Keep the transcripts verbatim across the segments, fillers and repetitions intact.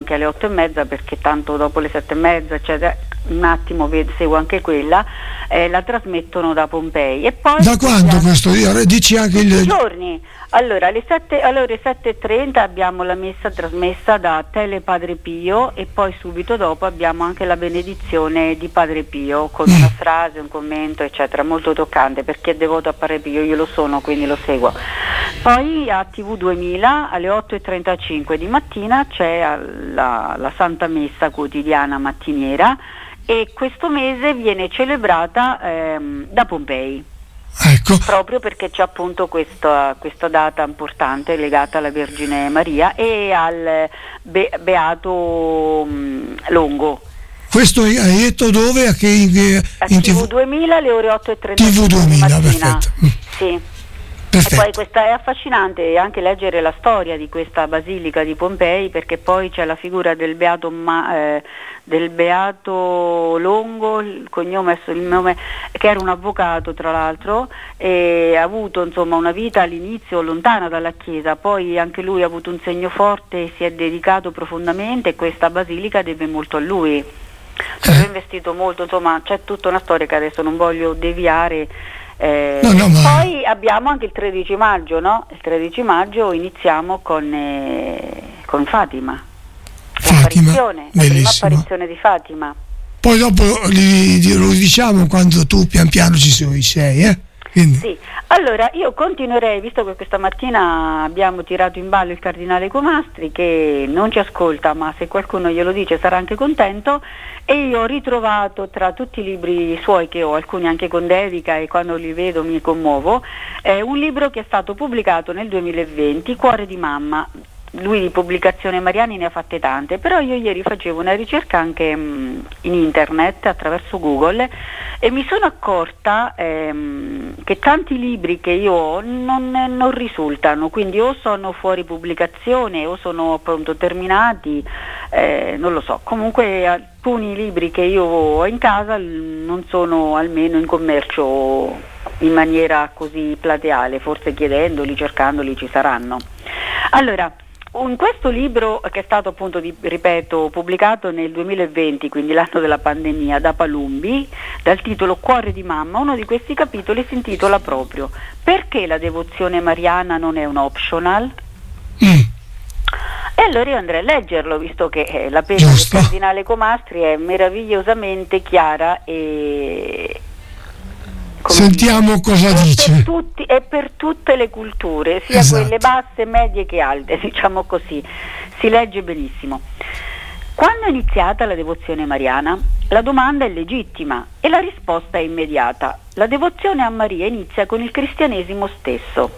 anche alle otto e mezza, perché tanto dopo le sette e mezza eccetera, un attimo vedo, seguo anche quella, eh, la trasmettono da Pompei. E poi da quando questo? Dici anche il... giorni. Allora alle sette, allora, alle sette e trenta abbiamo la messa trasmessa da Tele Padre Pio, e poi subito dopo abbiamo anche la benedizione di Padre Pio con mm. una frase, un commento eccetera, molto toccante, perché è devoto a Padre Pio, io lo sono, quindi lo seguo. Poi a T V duemila alle otto e trentacinque di mattina c'è la, la Santa Messa quotidiana mattiniera, e questo mese viene celebrata ehm, da Pompei. Ecco. Proprio perché c'è appunto questa, questa data importante legata alla Vergine Maria e al Be- Beato mh, Longo. Questo hai detto dove? A che, in, a in T V duemila alle ore otto e trentacinque T V duemila, di mattina. perfetto. Sì. Perfetto. E poi questa è affascinante anche leggere la storia di questa basilica di Pompei, perché poi c'è la figura del Beato Ma, eh, del Beato Longo, il cognome, il nome, che era un avvocato tra l'altro, e ha avuto insomma una vita all'inizio lontana dalla Chiesa, poi anche lui ha avuto un segno forte e si è dedicato profondamente, e questa basilica deve molto a lui. Ci ha investito molto, insomma c'è tutta una storia che adesso non voglio deviare. Eh, no, no, ma... Poi abbiamo anche il tredici maggio, no? Il tredici maggio iniziamo con, eh, con Fatima, Fatima, l'apparizione, la prima apparizione di Fatima. Poi dopo li, li, lo diciamo quando tu pian piano ci sei, eh? Quindi. Sì, allora io continuerei, visto che questa mattina abbiamo tirato in ballo il cardinale Comastri, che non ci ascolta, ma se qualcuno glielo dice sarà anche contento, e io ho ritrovato tra tutti i libri suoi, che ho alcuni anche con dedica e quando li vedo mi commuovo, eh, un libro che è stato pubblicato nel duemilaventi, Cuore di mamma. Lui di pubblicazione Mariani ne ha fatte tante, però io ieri facevo una ricerca anche mh, in internet attraverso Google, e mi sono accorta ehm, che tanti libri che io ho non, non risultano, quindi o sono fuori pubblicazione o sono appunto terminati, eh, non lo so, comunque alcuni libri che io ho in casa non sono almeno in commercio in maniera così plateale, forse chiedendoli, cercandoli ci saranno. Allora, in questo libro, che è stato appunto, di, ripeto, pubblicato nel duemilaventi, quindi l'anno della pandemia, da Palumbi, dal titolo Cuore di mamma, uno di questi capitoli si intitola proprio Perché la devozione mariana non è un optional? Mm. E allora io andrei a leggerlo, visto che eh, la penna del cardinale Comastri è meravigliosamente chiara e... Sentiamo dire, cosa è dice. Per tutti, è per tutte le culture, sia esatto. quelle basse, medie che alte, diciamo così. Si legge benissimo. Quando è iniziata la devozione mariana? La domanda è legittima e la risposta è immediata. La devozione a Maria inizia con il cristianesimo stesso.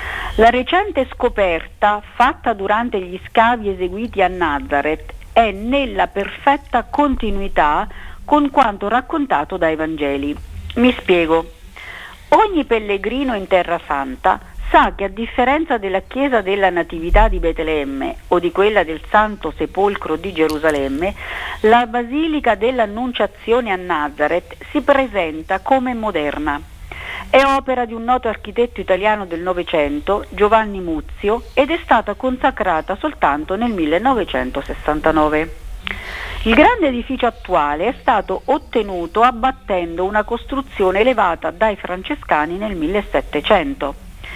La recente scoperta, fatta durante gli scavi eseguiti a Nazareth, è nella perfetta continuità con quanto raccontato dai Vangeli. Mi spiego. Ogni pellegrino in Terra Santa sa che, a differenza della chiesa della Natività di Betlemme o di quella del Santo Sepolcro di Gerusalemme, la Basilica dell'Annunciazione a Nazareth si presenta come moderna. È opera di un noto architetto italiano del Novecento, Giovanni Muzio, ed è stata consacrata soltanto nel millenovecentosessantanove. Il grande edificio attuale è stato ottenuto abbattendo una costruzione elevata dai francescani nel millesettecento.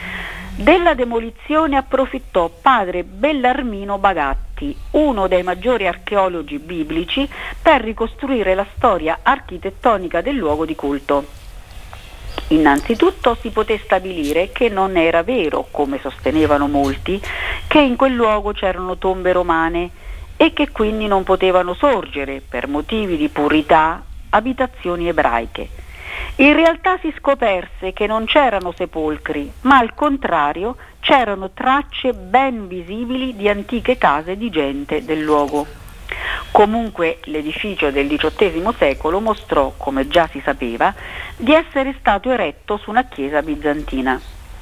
Della demolizione approfittò padre Bellarmino Bagatti, uno dei maggiori archeologi biblici, per ricostruire la storia architettonica del luogo di culto. Innanzitutto si poté stabilire che non era vero, come sostenevano molti, che in quel luogo c'erano tombe romane e che quindi non potevano sorgere, per motivi di purità, abitazioni ebraiche. In realtà si scoperse che non c'erano sepolcri, ma al contrario c'erano tracce ben visibili di antiche case di gente del luogo. Comunque l'edificio del diciottesimo secolo mostrò, come già si sapeva, di essere stato eretto su una chiesa bizantina.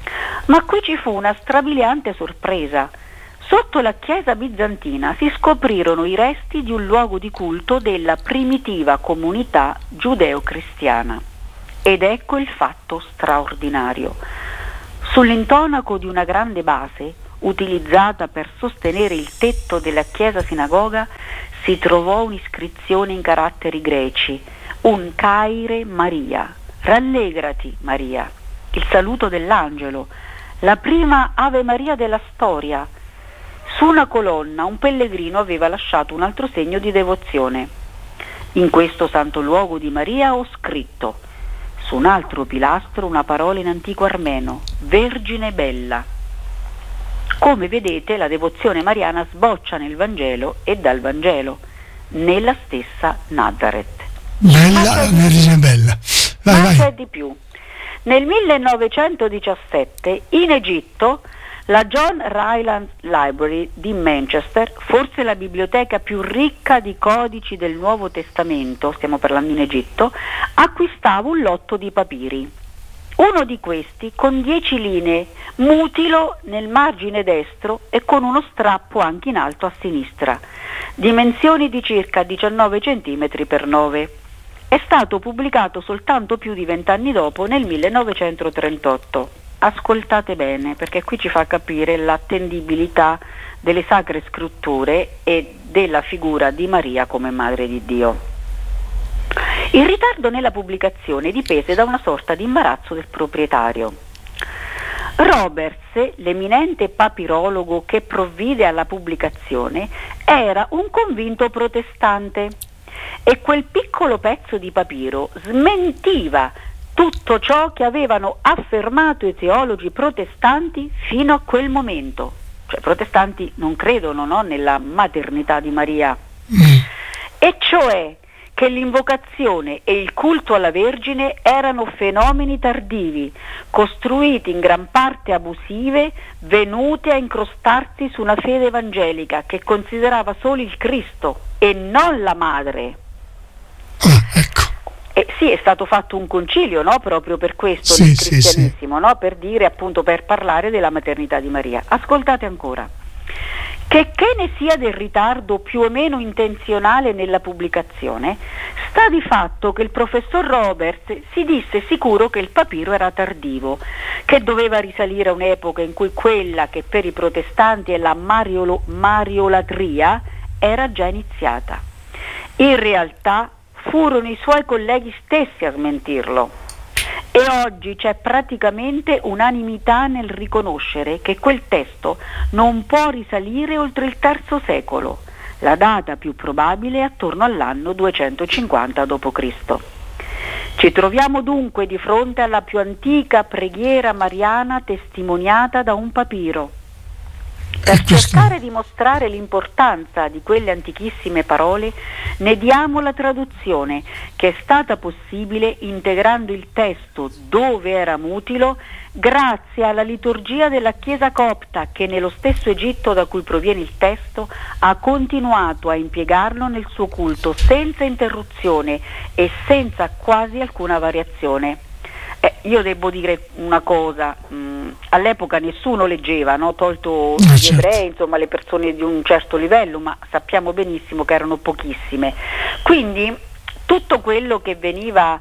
Ma qui ci fu una strabiliante sorpresa. Sotto la chiesa bizantina si scoprirono i resti di un luogo di culto della primitiva comunità giudeo-cristiana. Ed ecco il fatto straordinario. Sull'intonaco di una grande base, utilizzata per sostenere il tetto della chiesa sinagoga, si trovò un'iscrizione in caratteri greci, un Caire Maria, rallegrati Maria, il saluto dell'angelo, la prima Ave Maria della storia. Su una colonna un pellegrino aveva lasciato un altro segno di devozione. In questo santo luogo di Maria ho scritto, su un altro pilastro, una parola in antico armeno, Vergine bella. Come vedete, la devozione mariana sboccia nel Vangelo e dal Vangelo, nella stessa Nazareth. Bella, Vergine bella. Vai, ma vai. c'è di più. Nel millenovecentodiciassette in Egitto la John Rylands Library di Manchester, forse la biblioteca più ricca di codici del Nuovo Testamento, stiamo parlando in Egitto, acquistava un lotto di papiri. Uno di questi con dieci linee, mutilo nel margine destro e con uno strappo anche in alto a sinistra, dimensioni di circa diciannove centimetri per nove. È stato pubblicato soltanto più di vent'anni dopo, nel millenovecentotrentotto. Ascoltate bene, perché qui ci fa capire l'attendibilità delle sacre scritture e della figura di Maria come Madre di Dio. Il ritardo nella pubblicazione dipese da una sorta di imbarazzo del proprietario. Roberts, l'eminente papirologo che provvide alla pubblicazione, era un convinto protestante e quel piccolo pezzo di papiro smentiva tutto ciò che avevano affermato i teologi protestanti fino a quel momento. Cioè, i protestanti non credono, no, nella maternità di Maria, mm. e cioè che l'invocazione e il culto alla Vergine erano fenomeni tardivi, costruiti in gran parte abusive, venute a incrostarsi su una fede evangelica che considerava solo il Cristo e non la madre. Ah, ecco. Eh, sì, è stato fatto un concilio, no? Proprio per questo, sì, nel sì, cristianesimo, sì. No? Per dire, appunto, per parlare della maternità di Maria. Ascoltate ancora. Che che ne sia del ritardo più o meno intenzionale nella pubblicazione, sta di fatto che il professor Roberts si disse sicuro che il papiro era tardivo, che doveva risalire a un'epoca in cui quella che per i protestanti è la mariolo, mariolatria era già iniziata. In realtà furono i suoi colleghi stessi a smentirlo. E oggi c'è praticamente unanimità nel riconoscere che quel testo non può risalire oltre il terzo secolo. La data più probabile è attorno all'anno duecentocinquanta dopo Cristo. Ci troviamo dunque di fronte alla più antica preghiera mariana testimoniata da un papiro. Per cercare di mostrare l'importanza di quelle antichissime parole, ne diamo la traduzione, che è stata possibile integrando il testo dove era mutilo, grazie alla liturgia della Chiesa copta, che nello stesso Egitto da cui proviene il testo ha continuato a impiegarlo nel suo culto senza interruzione e senza quasi alcuna variazione. Eh, io devo dire una cosa, mh, all'epoca nessuno leggeva, no? Tolto ah, gli certo. ebrei, insomma le persone di un certo livello, ma sappiamo benissimo che erano pochissime. Quindi tutto quello che veniva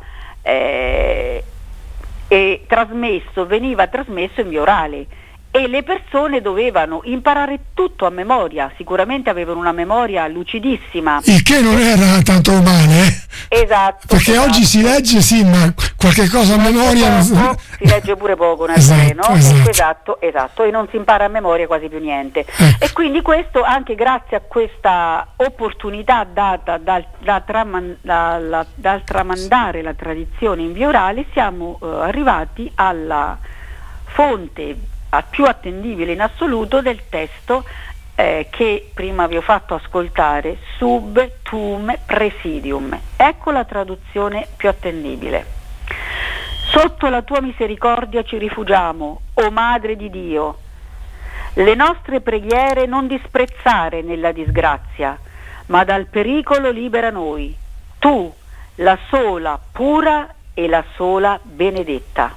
eh, eh, trasmesso, veniva trasmesso in via orale e le persone dovevano imparare tutto a memoria, sicuramente avevano una memoria lucidissima. Il che non era tanto umane, eh? Esatto. Perché esatto. Oggi si legge, sì, ma qualche cosa a memoria non poco, si legge pure poco nel esatto, treno, esatto. esatto, esatto, e non si impara a memoria quasi più niente. Ecco. E quindi questo, anche grazie a questa opportunità data dal, da traman, da, la, dal tramandare la tradizione in via orale, siamo uh, arrivati alla fonte a più attendibile in assoluto del testo eh, che prima vi ho fatto ascoltare, Sub Tuum Presidium. Ecco la traduzione più attendibile. Sotto la tua misericordia ci rifugiamo, o Madre di Dio. Le nostre preghiere non disprezzare nella disgrazia, ma dal pericolo libera noi. Tu, la sola pura e la sola benedetta.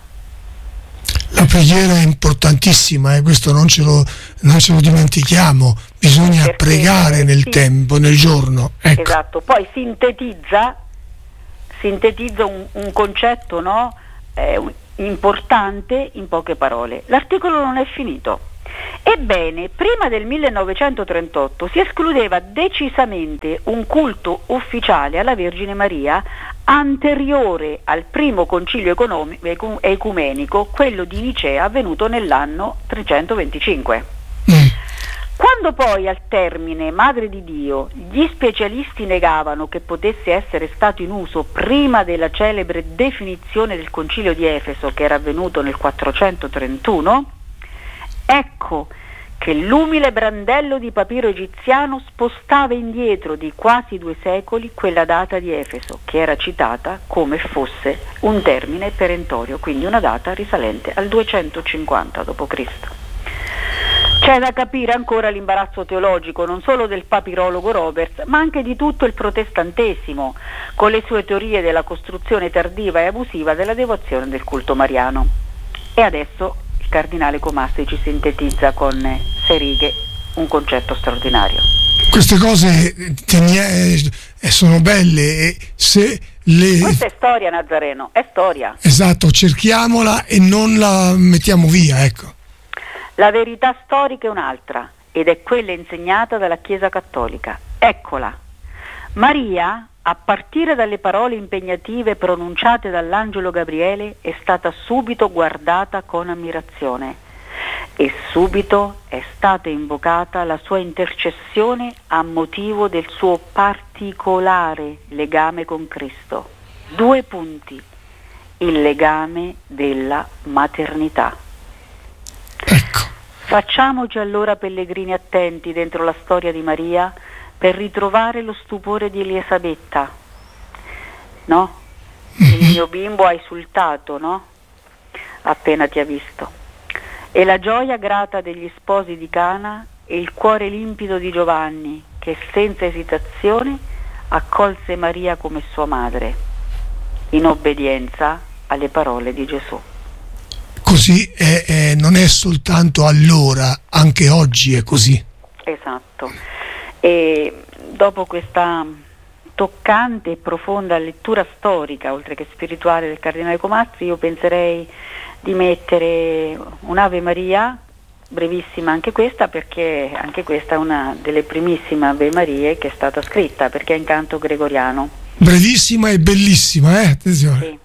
La preghiera è importantissima, eh? Questo non ce lo, non ce lo dimentichiamo, bisogna Perché, pregare nel sì. tempo, nel giorno. Ecco. Esatto, poi sintetizza, sintetizza un, un concetto, no? eh, importante in poche parole. L'articolo non è finito. Ebbene, prima del millenovecentotrentotto si escludeva decisamente un culto ufficiale alla Vergine Maria anteriore al primo concilio economico, ecumenico, quello di Nicea, avvenuto nell'anno trecentoventicinque. Mm. Quando poi al termine Madre di Dio gli specialisti negavano che potesse essere stato in uso prima della celebre definizione del concilio di Efeso, che era avvenuto nel quattrocentotrentuno, ecco che l'umile brandello di papiro egiziano spostava indietro di quasi due secoli quella data di Efeso, che era citata come fosse un termine perentorio, quindi una data risalente al duecentocinquanta dopo Cristo. C'è da capire ancora l'imbarazzo teologico non solo del papirologo Roberts, ma anche di tutto il protestantesimo, con le sue teorie della costruzione tardiva e abusiva della devozione del culto mariano. E adesso il cardinale Comastri ci sintetizza con sei righe un concetto straordinario. Queste cose tenie, eh, sono belle e se le... Questa è storia, Nazareno, è storia. Esatto, cerchiamola e non la mettiamo via, ecco. La verità storica è un'altra, ed è quella insegnata dalla Chiesa Cattolica. Eccola. Maria, a partire dalle parole impegnative pronunciate dall'angelo Gabriele, è stata subito guardata con ammirazione e subito è stata invocata la sua intercessione a motivo del suo particolare legame con Cristo. Due punti. Il legame della maternità. Ecco. Facciamoci allora pellegrini attenti dentro la storia di Maria per ritrovare lo stupore di Elisabetta, no? Il mio bimbo ha esultato, no? Appena ti ha visto. E la gioia grata degli sposi di Cana e il cuore limpido di Giovanni, che senza esitazione accolse Maria come sua madre, in obbedienza alle parole di Gesù. Così è, è, non è soltanto allora, anche oggi è così. Esatto. E dopo questa toccante e profonda lettura storica, oltre che spirituale, del cardinale Comastri, io penserei di mettere un'Ave Maria, brevissima anche questa, perché anche questa è una delle primissime Ave Marie che è stata scritta, perché è in canto gregoriano. Brevissima e bellissima, eh? Attenzione. Sì.